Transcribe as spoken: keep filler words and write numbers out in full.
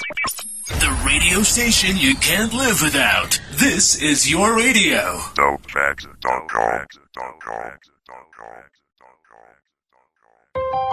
The radio station you can't live without. This is your radio. dope facts dot com